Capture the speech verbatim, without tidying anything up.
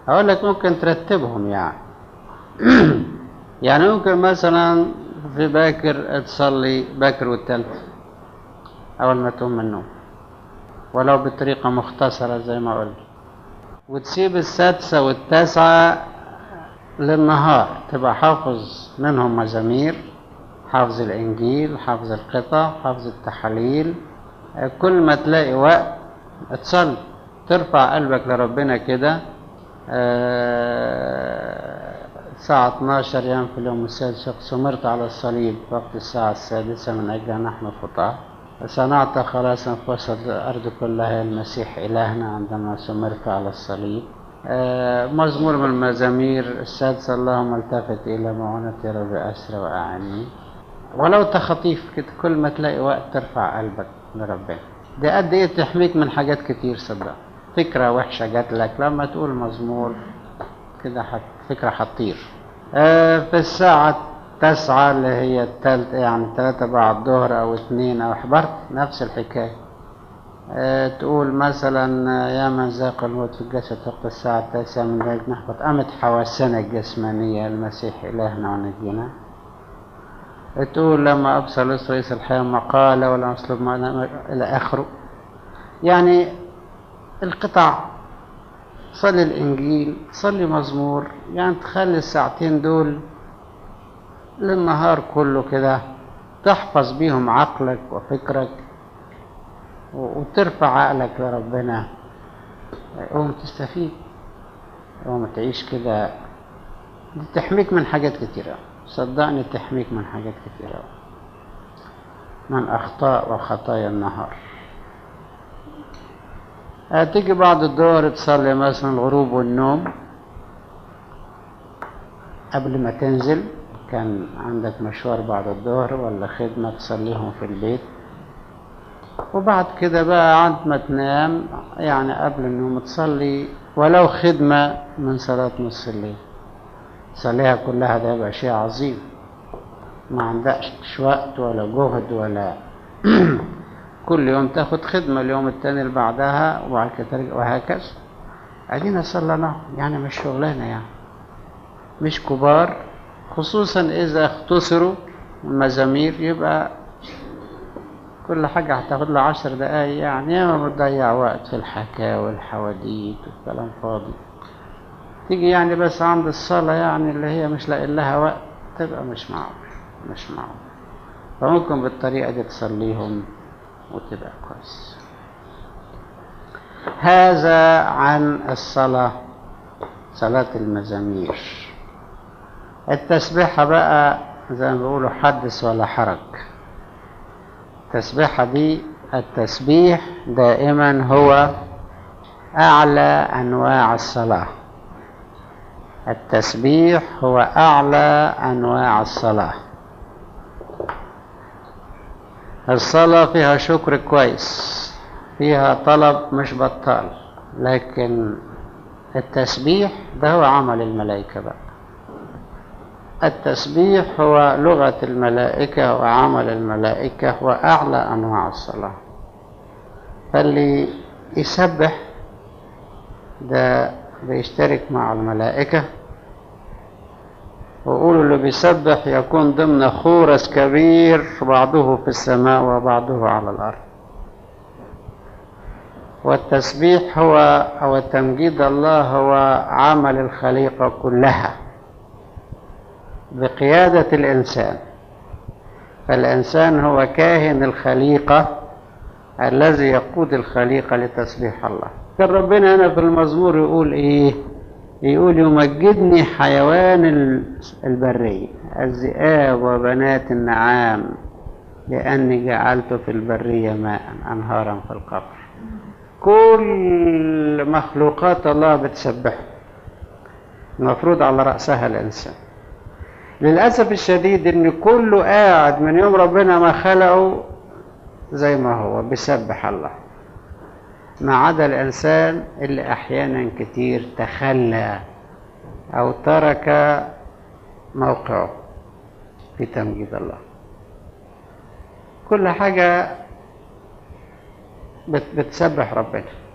هقول لك ممكن ترتبهم يعني. يعني ممكن مثلا في باكر تصلي باكر والتالت أول ما تقوم من النوم، ولو بطريقة مختصرة زي ما قلت، وتسيب السادسة والتاسعة للنهار تبقى حافظ منهم مزامير، حافظ الإنجيل، حافظ القطع، حافظ التحاليل. كل ما تلاقي وقت تصلي، ترفع قلبك لربنا كده. الساعة اتناشر يوم في اليوم السادس سمرت على الصليب وقت الساعة السادسة من أجل نحن خطاة، صنعت خلاصا في وسط الأرض كلها المسيح إلهنا عندما سمرت على الصليب. مزمور من المزامير السادسة اللهم التفت إلى معونتي رب أسرى وأعني. ولو تخطيف كده كل ما تلاقي وقت ترفع قلبك لربنا. ده قد إيه تحميك من حاجات كتير. صدق فكرة وحشة جات لك لما تقول مزمور كده حت فكرة حتطير. آه في الساعة تسعة اللي هي التالت يعني ثلاثة بعد الظهر أو اثنين أو حبرت نفس الحكاية. آه تقول مثلا يا من ذاق الموت في الجسد وقت الساعة التاسعة من ذلك نحبط قامت حواسنا الجسمانية المسيح إلهنا ونجينا. تقول لما أبصر لص رئيس الحياة ما قال ولا أصلب معنا إلى آخره. يعني القطع، صلي الإنجيل، صلي مزمور، يعني تخلي الساعتين دول للنهار كله كده تحفظ بيهم عقلك وفكرك وترفع عقلك لربنا وتستفيد وتعيش كده. دي تحميك من حاجات كتيرة، صدقني تحميك من حاجات كتيرة، من أخطاء وخطايا النهار. هتيجي بعد الظهر تصلي مثلا الغروب والنوم قبل ما تنزل، كان عندك مشوار بعد الظهر ولا خدمة تصليهم في البيت. وبعد كده بقى عند ما تنام يعني قبل النوم تصلي ولو خدمة من صلاة نص الليل، صليها كلها. ده يبقى شيء عظيم. ما عندكش وقت ولا جهد ولا كل يوم تاخد خدمة اليوم التاني اللي بعدها وبعد كده وهكذا. ادينا صلنا يعني مش شغلانة يعني، مش كبار، خصوصا اذا اختصروا المزامير يبقى كل حاجة هتاخد له عشر دقايق يعني. ياما بتضيع وقت في الحكاوي والحواديت والكلام فاضي. تيجي يعني بس عند الصلاة يعني اللي هي مش لاقي لها وقت تبقى مش معقول مش معقول. فممكن بالطريقة دي تصليهم وتبقى كويس. هذا عن الصلاة، صلاة المزامير. التسبيحة بقى زي ما بيقولوا حدث ولا حرج. التسبيحة دي التسبيح دائما هو أعلى أنواع الصلاة. التسبيح هو أعلى أنواع الصلاة. الصلاة فيها شكر كويس، فيها طلب مش بطال، لكن التسبيح ده هو عمل الملائكة بقى. التسبيح هو لغة الملائكة وعمل الملائكة وأعلى أنواع الصلاة. فاللي يسبح ده بيشترك مع الملائكة. وقولوا اللي بيسبح يكون ضمن خورس كبير بعضه في السماء وبعضه على الأرض. والتسبيح هو أو تمجيد الله هو عمل الخليقة كلها بقيادة الإنسان. فالإنسان هو كاهن الخليقة الذي يقود الخليقة لتسبيح الله. كان ربنا هنا في المزمور يقول إيه؟ يقول يمجدني حيوان البرية الذئاب وبنات النعام لأني جعلت في البرية ماء أنهارا في القفر. كل مخلوقات الله بتسبحه، المفروض على رأسها الإنسان. للأسف الشديد إن كله قاعد من يوم ربنا ما خلقه زي ما هو بيسبح الله، ما عدا الإنسان اللي أحيانا كتير تخلى أو ترك موقعه في تمجيد الله. كل حاجة بتسبح ربنا.